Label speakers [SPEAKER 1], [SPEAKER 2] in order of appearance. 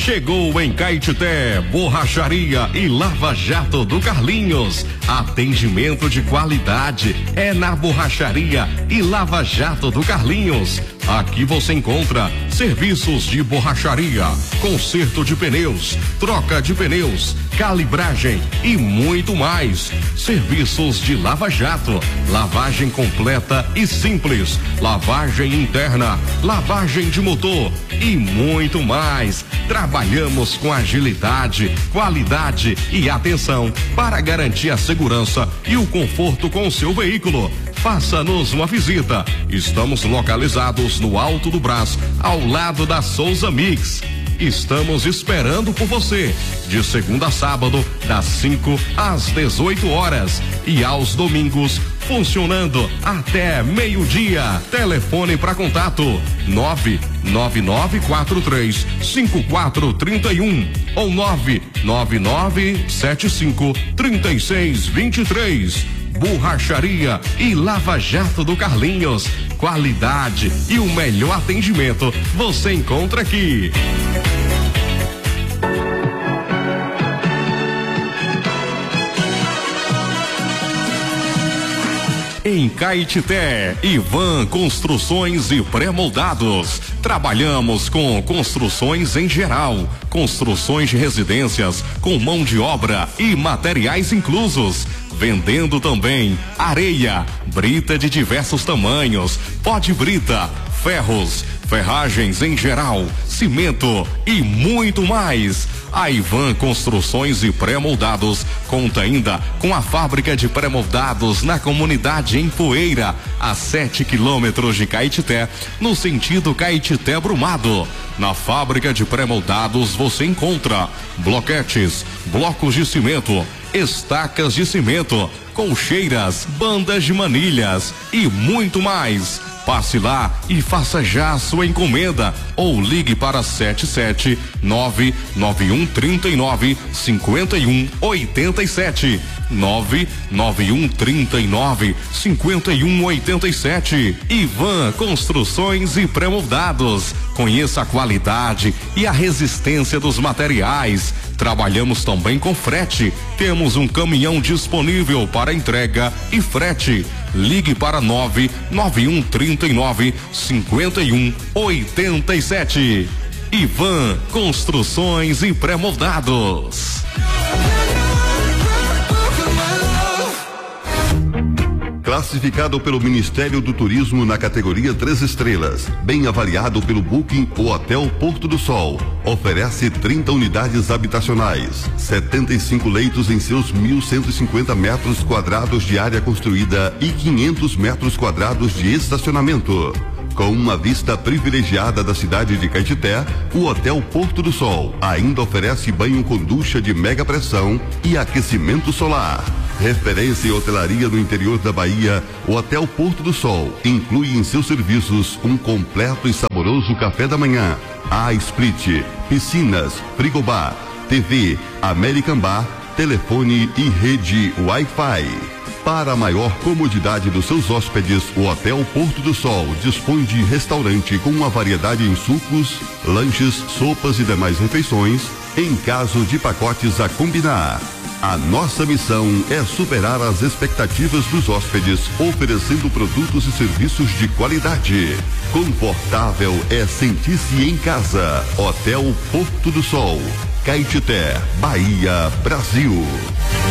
[SPEAKER 1] Chegou em Caetité, Borracharia e Lava Jato do Carlinhos. Atendimento de qualidade é na Borracharia e Lava Jato do Carlinhos. Aqui você encontra serviços de borracharia, conserto de pneus, troca de pneus, calibragem e muito mais. Serviços de lava-jato, lavagem completa e simples, lavagem interna, lavagem de motor e muito mais. Trabalhamos com agilidade, qualidade e atenção para garantir a segurança e o conforto com o seu veículo. Faça-nos uma visita. Estamos localizados no Alto do Brás, ao lado da Souza Mix. Estamos esperando por você, de segunda a sábado, das 5 às 18 horas e aos domingos, funcionando até meio-dia. Telefone para contato 999435431 ou 999753623. Borracharia e Lava Jato do Carlinhos. Qualidade e o melhor atendimento você encontra aqui. Em Caetité, Ivan Construções e Pré-Moldados. Trabalhamos com construções em geral, construções de residências com mão de obra e materiais inclusos. Vendendo também areia, brita de diversos tamanhos, pó de brita, ferros, ferragens em geral, cimento e muito mais. A Ivan Construções e Pré-Moldados conta ainda com a fábrica de pré-moldados na comunidade em Poeira, a 7 quilômetros de Caetité, no sentido Caetité-Brumado. Na fábrica de pré-moldados você encontra bloquetes, blocos de cimento, estacas de cimento, colcheiras, bandas de manilhas e muito mais. Passe lá e faça já a sua encomenda ou ligue para 77991395187 991395187. Ivan Construções e Pré-Moldados. Conheça a qualidade e a resistência dos materiais. Trabalhamos também com frete. Temos um caminhão disponível para entrega e frete. Ligue para 991395187. Ivan Construções e Pré-Moldados.
[SPEAKER 2] Classificado pelo Ministério do Turismo na categoria 3 estrelas, bem avaliado pelo Booking, o Hotel Porto do Sol oferece 30 unidades habitacionais, 75 leitos em seus 1.150 metros quadrados de área construída e 500 metros quadrados de estacionamento. Com uma vista privilegiada da cidade de Caetité, o Hotel Porto do Sol ainda oferece banho com ducha de mega pressão e aquecimento solar. Referência em hotelaria no interior da Bahia, o Hotel Porto do Sol inclui em seus serviços um completo e saboroso café da manhã, split, piscinas, frigobar, TV, American Bar, telefone e rede Wi-Fi. Para a maior comodidade dos seus hóspedes, o Hotel Porto do Sol dispõe de restaurante com uma variedade em sucos, lanches, sopas e demais refeições, em caso de pacotes a combinar. A nossa missão é superar as expectativas dos hóspedes, oferecendo produtos e serviços de qualidade. Confortável é sentir-se em casa. Hotel Porto do Sol, Caetité, Bahia, Brasil.